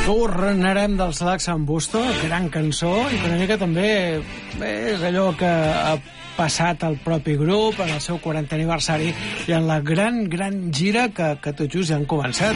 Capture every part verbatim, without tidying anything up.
Tornarem del Salax en Busto, gran cançó, i una mica també bé, és allò que ha passat al propi grup en el seu quarantè aniversari i en la gran, gran gira que, que tot just ja han començat.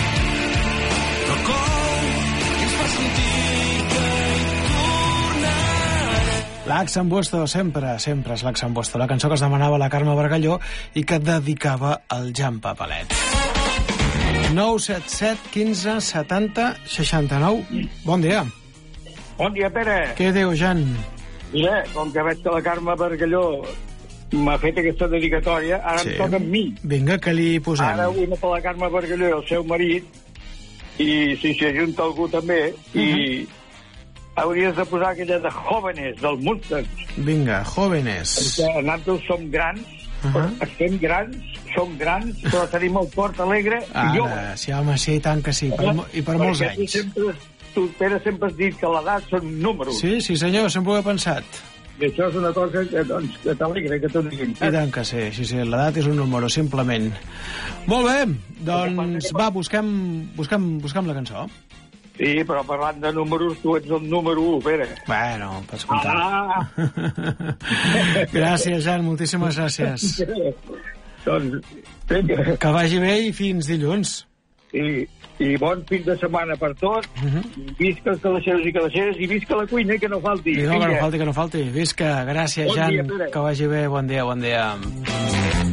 L'Ax en Busto, sempre, sempre és l'Ax en Busto, la cançó que es demanava la Carme Bargalló i que dedicava al Jan Papalet. nou set set quinze setanta seixanta-nou. Bon dia. Bon dia, Pere. Què diu, Jan? Mira, com que veig que la Carme Bargalló m'ha fet aquesta dedicatòria, ara sí. Em toca amb mi. Vinga, que li posem. Ara vull anar per la Carme Bargalló i el seu marit, i si s'hi ajunta algú també, uh-huh. i hauries de posar aquella de Jóvenes, del Mustang. Vinga, Jóvenes. Perquè nosaltres som grans, uh-huh. estem grans, som grans, però tenim el port alegre i jo. Ara, sí, home, sí, tant que sí, per, i per molts Perquè anys. Tu, sempre, tu, Pere, sempre has dit que l'edat són números. Sí, sí, senyor, sempre ho he pensat. I això és una cosa que, doncs, que t'alegra, que t'ho diguin. I tant que sí, sí, sí, l'edat és un número, simplement. Molt bé, doncs va, busquem, busquem, busquem la cançó. Sí, però parlant de números, tu ets el número u, Pere. Bueno, pots comptar. Ah! Gràcies, Jan, moltíssimes gràcies. Doncs, vinga. Que vagi bé i fins dilluns. I, i bon fin de setmana per tot. Uh-huh. Visca els calaixeros i calaixeres i visca la cuina, que no falti. I no, que no falti, que no falti. Visca, gràcies, bon Jan, dia, Pere. que vagi bé, bon dia, bon dia.